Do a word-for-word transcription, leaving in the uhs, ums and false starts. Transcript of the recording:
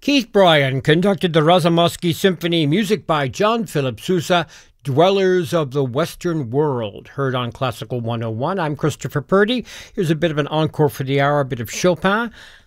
Keith Bryan conducted the Razamoski Symphony, music by John Philip Sousa, Dwellers of the Western World, heard on Classical one oh one. I'm Christopher Purdy. Here's a bit of an encore for the hour, a bit of Chopin.